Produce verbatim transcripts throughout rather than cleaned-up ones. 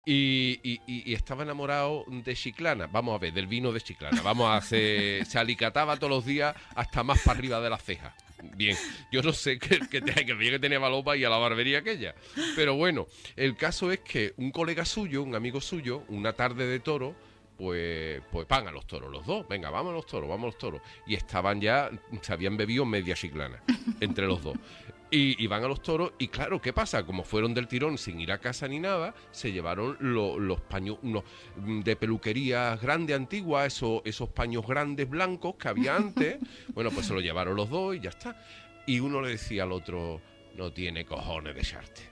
Y, y, y, y estaba enamorado de Chiclana, vamos a ver, del vino de Chiclana, vamos a hacer, se alicataba todos los días hasta más para arriba de las cejas. Bien, yo no sé qué que, que, que, que tenía Balopa y a la barbería aquella, pero bueno, el caso es que un colega suyo, un amigo suyo, una tarde de toro, pues, pues van a los toros los dos, venga, vamos a los toros, vamos a los toros, y estaban ya, se habían bebido media Chiclana entre los dos. Y, y van a los toros y claro, ¿qué pasa? Como fueron del tirón sin ir a casa ni nada, se llevaron lo, los paños unos de peluquerías grandes, antiguas, esos, esos paños grandes blancos que había antes. Bueno, pues se lo llevaron los dos y ya está. Y uno le decía al otro, no tiene cojones de echarte.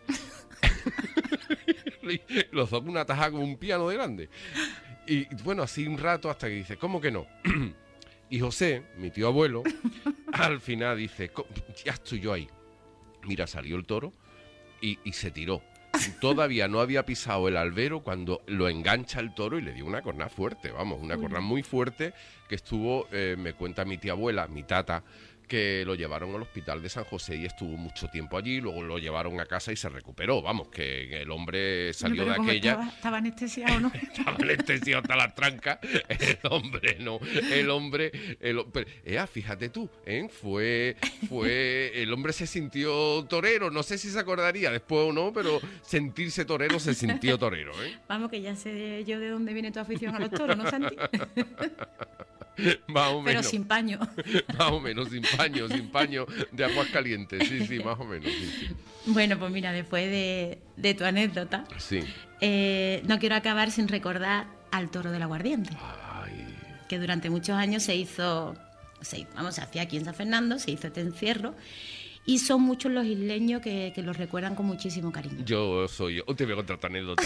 Los dos con una tajada como un piano de grande. Y bueno, así un rato hasta que dice, ¿cómo que no? Y José, mi tío abuelo, al final dice, ya estoy yo ahí. Mira, salió el toro y, y se tiró. Todavía no había pisado el albero cuando lo engancha el toro y le dio una cornada fuerte, vamos, una cornada muy fuerte que estuvo, eh, me cuenta mi tía abuela, mi tata, que lo llevaron al hospital de San José y estuvo mucho tiempo allí, luego lo llevaron a casa y se recuperó, vamos, que el hombre salió no, de aquella... Estaba, estaba anestesiado, ¿no? Estaba anestesiado hasta las trancas, el hombre no, el hombre... El, pero, eh, fíjate tú, ¿eh? Fue, fue... El hombre se sintió torero, no sé si se acordaría después o no, pero sentirse torero se sintió torero, ¿eh? Vamos, que ya sé yo de dónde viene tu afición a los toros, ¿no, Santi? Más o menos. Pero sin paño. Más o menos, sin paño, sin paño de aguas calientes, sí, sí, más o menos. Sí, sí. Bueno, pues mira, después de, de tu anécdota, sí. eh, no quiero acabar sin recordar al toro del aguardiente. Ay. Que durante muchos años se hizo, se, vamos, se hacía aquí en San Fernando, se hizo este encierro. Y son muchos los isleños que, que los recuerdan con muchísimo cariño. Yo soy yo. Te voy a contar tu anécdota.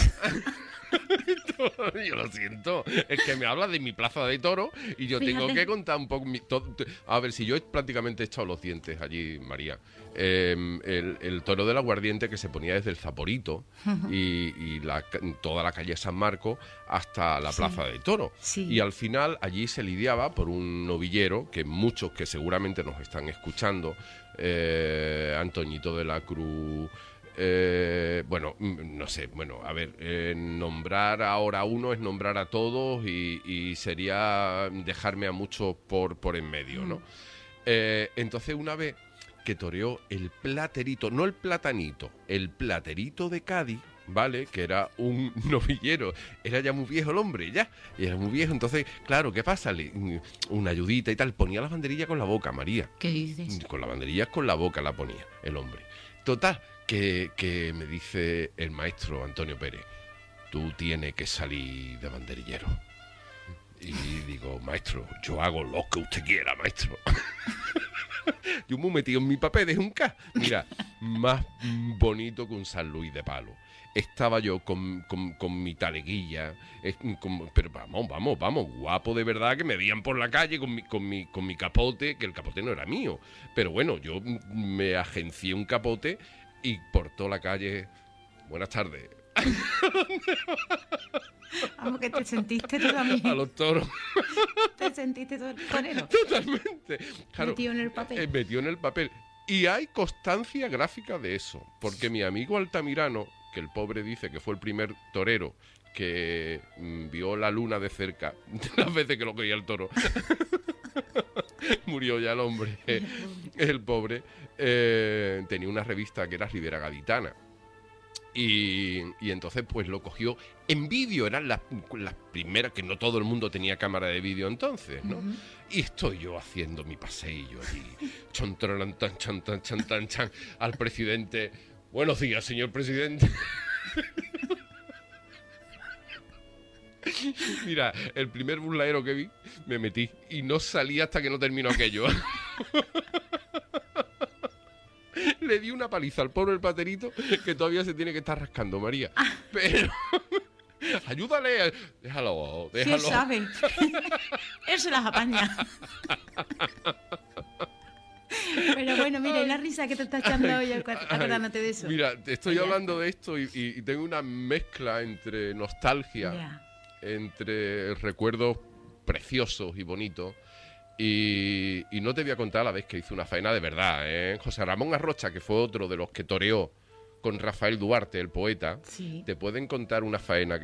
Yo lo siento. Es que me habla de mi plaza de toro y yo Fíjate. tengo que contar un poco... Mi, to, a ver, si yo he prácticamente echado los dientes allí, María. Eh, el, el toro del aguardiente que se ponía desde el Zaporito uh-huh. y, y la, toda la calle San Marco hasta la sí. plaza de toro. Sí. Y al final allí se lidiaba por un novillero que muchos que seguramente nos están escuchando, eh, Antoñito de la Cruz... Eh, bueno, no sé, bueno, a ver, eh, nombrar ahora a uno es nombrar a todos y, y sería dejarme a muchos por, por en medio, ¿no? Eh, entonces una vez que toreó el platerito, no el platanito, el platerito de Cádiz, ¿vale? Que era un novillero, era ya muy viejo el hombre, ya, y era muy viejo, entonces, claro, ¿qué pasa? Le, una ayudita y tal, ponía la banderilla con la boca, María. ¿Qué dices? Con la banderilla con la boca la ponía el hombre. Total, que, que me dice el maestro Antonio Pérez, tú tienes que salir de banderillero. Y digo, maestro, yo hago lo que usted quiera, maestro. Yo me he metido en mi papel de un K. Mira, más bonito que un San Luis de palo. Estaba yo con, con, con mi taleguilla, eh, con, pero vamos, vamos, vamos, guapo de verdad, que me veían por la calle con mi, con, mi, con mi capote, que el capote no era mío. Pero bueno, yo me agencié un capote y por toda la calle, buenas tardes. Vamos, que te sentiste tú también. A los toros. Te sentiste torero. Totalmente. Claro, metido en el papel. Eh, metido en el papel. Y hay constancia gráfica de eso, porque mi amigo Altamirano, que el pobre dice que fue el primer torero que mm, vio la luna de cerca, de las veces que lo quería el toro, murió ya el hombre, eh, el pobre, eh, tenía una revista que era Ribera Gaditana. Y, y entonces pues lo cogió en vídeo, eran las, las primeras, que no todo el mundo tenía cámara de vídeo entonces, ¿no? Uh-huh. Y estoy yo haciendo mi paseillo allí, chon, tron, tan, chan, tan, chan, tan, chan, al presidente. Buenos días, señor presidente. Mira, el primer burlaero que vi, me metí y no salí hasta que no terminó aquello. Le di una paliza al pobre el paterito que todavía se tiene que estar rascando, María. Pero... ayúdale. Déjalo, déjalo. ¿Quién sabe? Él se las apaña. Pero bueno, mira, y la risa que te está echando hoy acordándote de eso. Mira, te estoy Allá. hablando de esto y, y, y tengo una mezcla entre nostalgia, yeah. entre recuerdos preciosos y bonitos. Y, y no te voy a contar la vez que hice una faena de verdad, ¿eh? José Ramón Arrocha, que fue otro de los que toreó con Rafael Duarte, el poeta, Sí. te pueden contar una faena